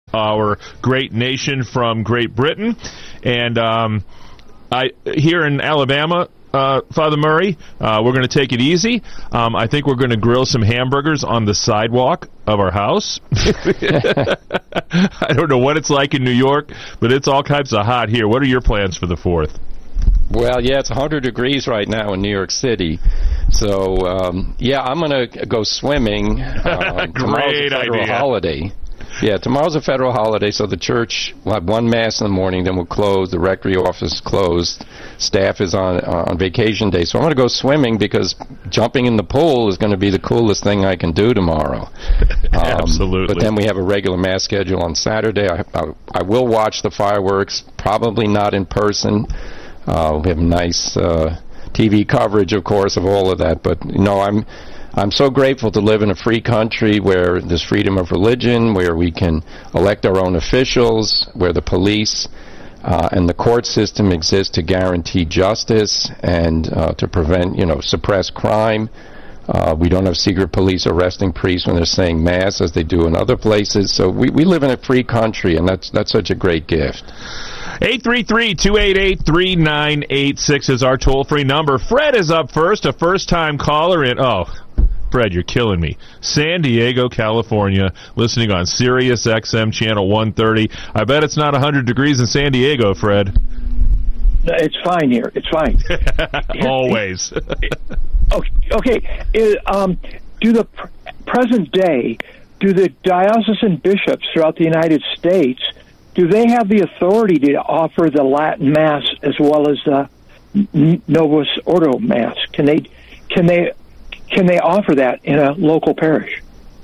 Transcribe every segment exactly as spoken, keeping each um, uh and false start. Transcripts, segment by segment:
our great nation from Great Britain. And um, I here in Alabama, uh, Father Murray, uh, we're going to take it easy. Um, I think we're going to grill some hamburgers on the sidewalk of our house. I don't know what it's like in New York, but it's all types of hot here. What are your plans for the fourth? Well, yeah, it's one hundred degrees right now in New York City. So, um, yeah, I'm going to go swimming. Um, tomorrow's a federal idea. holiday. Yeah, tomorrow's a federal holiday, so the church will have one mass in the morning, then we'll close. The rectory office is closed. Staff is on uh, on vacation day. So I'm going to go swimming because jumping in the pool is going to be the coolest thing I can do tomorrow. Um, Absolutely. But then we have a regular mass schedule on Saturday. I, I, I will watch the fireworks, probably not in person. Uh, we have nice uh, T V coverage, of course, of all of that. But, you know, I'm I'm so grateful to live in a free country where there's freedom of religion, where we can elect our own officials, where the police uh, and the court system exist to guarantee justice and uh, to prevent, you know, suppress crime. Uh, we don't have secret police arresting priests when they're saying Mass, as they do in other places. So we, we live in a free country, and that's that's such a great gift. eight three three, two eight eight, three nine eight six is our toll-free number. Fred is up first, a first-time caller in, oh, Fred, you're killing me. San Diego, California, listening on Sirius X M Channel one thirty. I bet it's not one hundred degrees in San Diego, Fred. It's fine here. It's fine. Always. okay. okay. Uh, um, do the pr- present day, do the diocesan bishops throughout the United States, do they have the authority to offer the Latin Mass as well as the N- Novus Ordo Mass? Can they, can they, can they offer that in a local parish?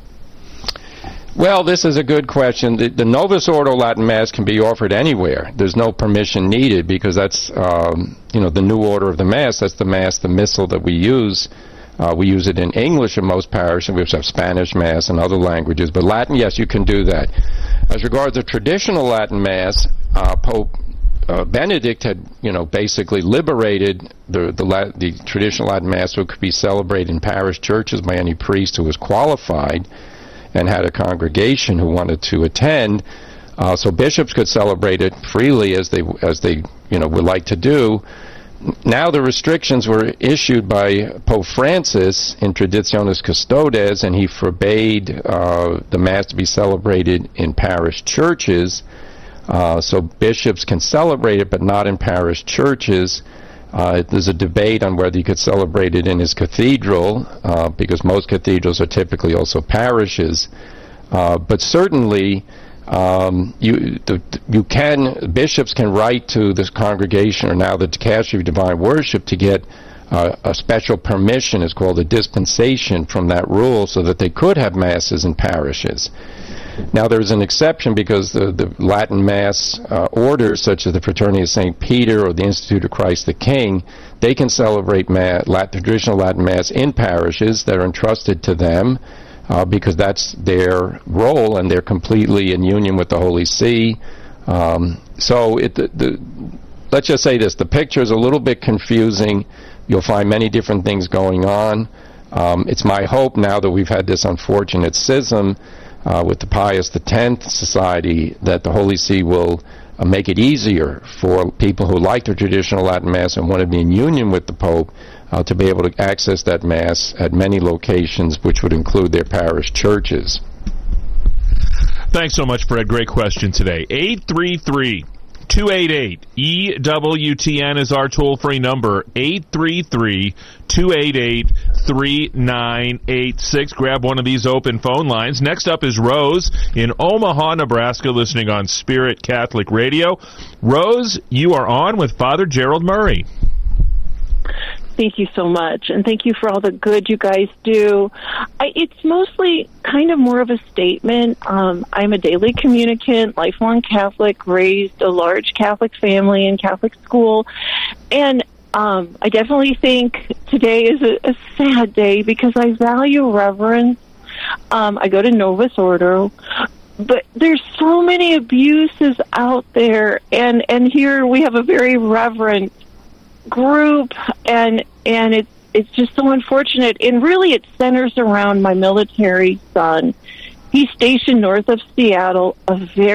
Well, this is a good question. The, the Novus Ordo Latin Mass can be offered anywhere. There's no permission needed because that's, um, you know, the new order of the Mass. That's the Mass, the Missal that we use. Uh, we use it in English in most parishes. We also have Spanish Mass and other languages. But Latin, yes, you can do that. As regards the traditional Latin Mass, uh, Pope uh, Benedict had, you know, basically liberated the the, Lat- the traditional Latin Mass so it could be celebrated in parish churches by any priest who was qualified and had a congregation who wanted to attend, uh, so bishops could celebrate it freely as they as they you know would like to do. Now the restrictions were issued by Pope Francis in Traditionis Custodes, and he forbade uh, the Mass to be celebrated in parish churches. Uh, so bishops can celebrate it, but not in parish churches. Uh, there's a debate on whether you could celebrate it in his cathedral, uh, because most cathedrals are typically also parishes. Uh, but certainly, um, you the, you can bishops can write to this congregation, or now the Dicastery of Divine Worship, to get uh, a special permission. It's called a dispensation from that rule, so that they could have masses in parishes. Now, there's an exception because the, the Latin Mass uh, orders, such as the Fraternity of Saint Peter or the Institute of Christ the King, they can celebrate Mass, Latin, traditional Latin Mass in parishes that are entrusted to them uh, because that's their role, and they're completely in union with the Holy See. Um, so, it, the, the, let's just say this. The picture is a little bit confusing. You'll find many different things going on. Um, it's my hope now that we've had this unfortunate schism Uh, with the Pius X Society, that the Holy See will uh, make it easier for people who like the traditional Latin Mass and want to be in union with the Pope uh, to be able to access that Mass at many locations, which would include their parish churches. Thanks so much, Fred. Great question today. eight three three, two eight eight, E W T N is our toll-free number. eight three three, two eight eight, three nine eight six. Grab one of these open phone lines. Next up is Rose in Omaha, Nebraska, listening on Spirit Catholic Radio. Rose, you are on with Father Gerald Murray. Thank you so much, and thank you for all the good you guys do. I, it's mostly kind of more of a statement. Um, I'm a daily communicant, lifelong Catholic, raised a large Catholic family in Catholic school, and um, I definitely think today is a, a sad day because I value reverence. Um, I go to Novus Ordo, but there's so many abuses out there, and, and here we have a very reverent group, and and it's it's just so unfortunate, and really it centers around my military son. He's stationed north of Seattle, a very